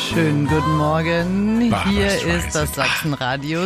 Schönen guten Morgen. Hier ist das Sachsenradio,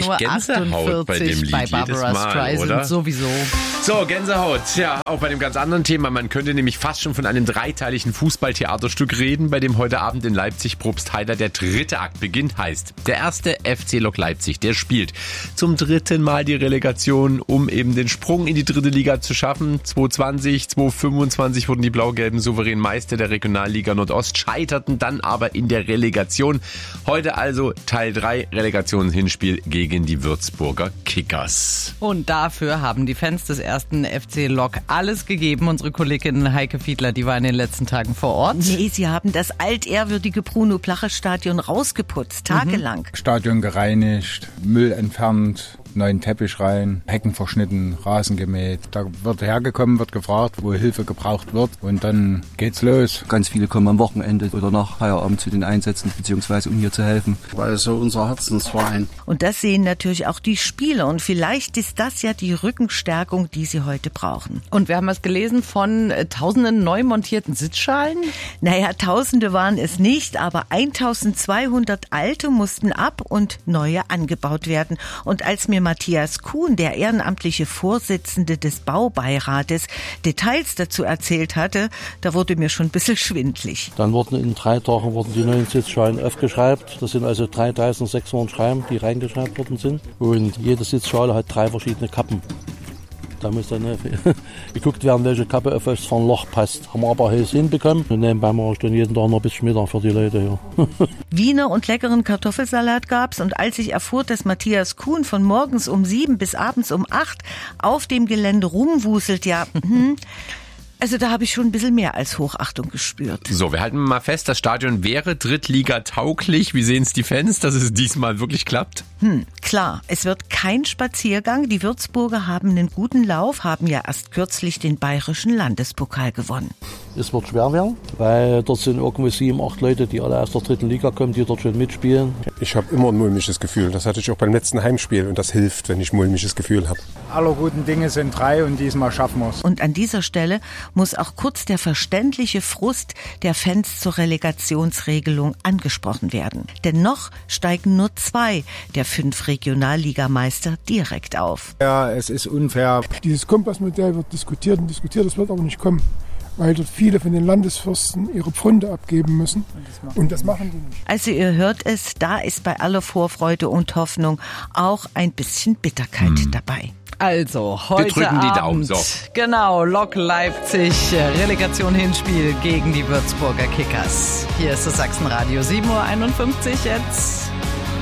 7:48 Uhr bei Barbara Streisand oder? Sowieso. So, Gänsehaut. Ja, auch bei einem ganz anderen Thema. Man könnte nämlich fast schon von einem dreiteiligen Fußballtheaterstück reden, bei dem heute Abend in Leipzig Probstheida der dritte Akt beginnt. Heißt, der erste FC Lok Leipzig, der spielt zum dritten Mal die Relegation, um eben den Sprung in die dritte Liga zu schaffen. 2020, 2025 wurden die Blau-Gelben souverän Meister der Regionalliga Nordost, scheiterten dann aber in der Relegation. Heute also Teil 3, Relegationshinspiel gegen die Würzburger Kickers. Und dafür haben die Fans des ersten FC Lok alles gegeben. Unsere Kollegin Heike Fiedler, die war in den letzten Tagen vor Ort. Nee, sie haben das altehrwürdige Bruno-Plache-Stadion rausgeputzt, tagelang. Stadion gereinigt, Müll entfernt, neuen Teppich rein, Hecken verschnitten, Rasen gemäht. Da wird hergekommen, wird gefragt, wo Hilfe gebraucht wird und dann geht's los. Ganz viele kommen am Wochenende oder nach Feierabend zu den Einsätzen, beziehungsweise um hier zu helfen. Weil es so unser Herzensverein. Und das sehen natürlich auch die Spieler und vielleicht ist das ja die Rückenstärkung, die sie heute brauchen. Und wir haben was gelesen von tausenden neu montierten Sitzschalen? Naja, Tausende waren es nicht, aber 1200 alte mussten ab und neue angebaut werden. Und als mir Matthias Kuhn, der ehrenamtliche Vorsitzende des Baubeirates, Details dazu erzählt hatte, da wurde mir schon ein bisschen schwindlig. Dann wurden in 3 Tagen die neuen Sitzschalen aufgeschraubt. Das sind also 3600 Schreiben, die reingeschraubt worden sind. Und jede Sitzschale hat 3 verschiedene Kappen. Da muss dann geguckt werden, welche Kappe auf das Loch passt. Haben wir aber alles hinbekommen. Und nebenbei mache ich dann jeden Tag noch ein bisschen Mittag für die Leute hier. Wiener und leckeren Kartoffelsalat gab's. Und als ich erfuhr, dass Matthias Kuhn von morgens um 7 bis abends um 8 auf dem Gelände rumwuselt, also da habe ich schon ein bisschen mehr als Hochachtung gespürt. So, wir halten mal fest, das Stadion wäre Drittliga-tauglich. Wie sehen es die Fans, dass es diesmal wirklich klappt? Klar, es wird kein Spaziergang. Die Würzburger haben einen guten Lauf, haben ja erst kürzlich den bayerischen Landespokal gewonnen. Es wird schwer werden, weil dort sind irgendwo 7, 8 Leute, die alle aus der dritten Liga kommen, die dort schon mitspielen. Ich habe immer ein mulmiges Gefühl. Das hatte ich auch beim letzten Heimspiel und das hilft, wenn ich ein mulmiges Gefühl habe. Aller guten Dinge sind 3 und diesmal schaffen wir es. Und an dieser Stelle muss auch kurz der verständliche Frust der Fans zur Relegationsregelung angesprochen werden. Denn noch steigen nur 2 der 5 Regionalligameister direkt auf. Ja, es ist unfair. Dieses Kompassmodell wird diskutiert, das wird aber nicht kommen, weil dort viele von den Landesfürsten ihre Pfründe abgeben müssen. Und das machen die nicht. Also ihr hört es, da ist bei aller Vorfreude und Hoffnung auch ein bisschen Bitterkeit dabei. Also, heute wir drücken die Daumen, Abend, so. Genau, Lok Leipzig, Relegation Hinspiel gegen die Würzburger Kickers. Hier ist das Sachsenradio, 7:51 Uhr jetzt.